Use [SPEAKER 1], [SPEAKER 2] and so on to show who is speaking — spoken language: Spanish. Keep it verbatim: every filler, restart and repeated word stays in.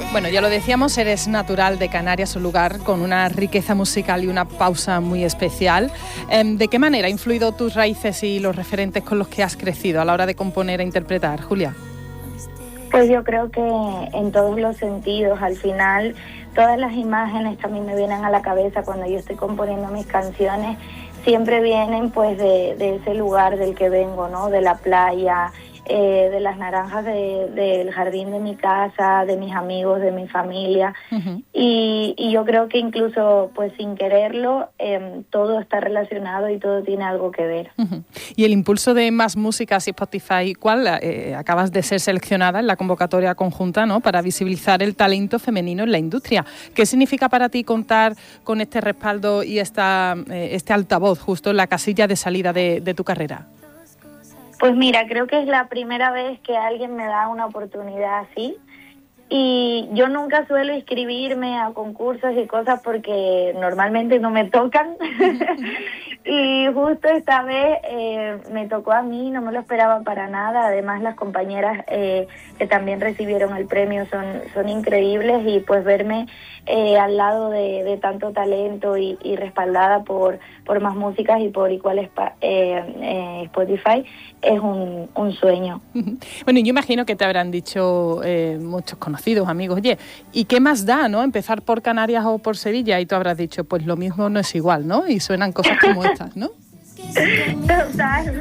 [SPEAKER 1] Bueno, ya lo decíamos, eres natural de Canarias, un lugar con una riqueza musical y una pausa muy especial. ¿De qué manera ha influido tus raíces y los referentes con los que has crecido a la hora de componer e interpretar, Julia?
[SPEAKER 2] Pues yo creo que en todos los sentidos. Al final, todas las imágenes también me vienen a la cabeza cuando yo estoy componiendo mis canciones. Siempre vienen pues de, de ese lugar del que vengo, ¿no? De la playa, eh, de las naranjas de, del jardín de mi casa, de mis amigos, de mi familia. Uh-huh. y, y yo creo que incluso pues sin quererlo eh, todo está relacionado y todo tiene algo que ver.
[SPEAKER 1] Uh-huh. Y el impulso de Más Músicas y Spotify, ¿cuál? Eh, acabas de ser seleccionada en la convocatoria conjunta, ¿no?, para visibilizar el talento femenino en la industria. ¿Qué significa para ti contar con este respaldo y esta, eh, este altavoz justo en la casilla de salida de, de tu carrera?
[SPEAKER 2] Pues mira, creo que es la primera vez que alguien me da una oportunidad así. Y yo nunca suelo inscribirme a concursos y cosas porque normalmente no me tocan. Y justo esta vez eh, me tocó a mí, no me lo esperaba para nada. Además, las compañeras eh, que también recibieron el premio son, son increíbles, y pues verme eh, al lado de, de tanto talento y, y respaldada por, por Más Músicas y por Igual eh, eh, Spotify es un, un sueño.
[SPEAKER 1] Bueno, yo imagino que te habrán dicho eh, muchos conocidos, amigos, oye, ¿y qué más da, no? Empezar por Canarias o por Sevilla, y tú habrás dicho, pues lo mismo no es igual, ¿no? Y suenan cosas como estas, ¿no?
[SPEAKER 2] Total.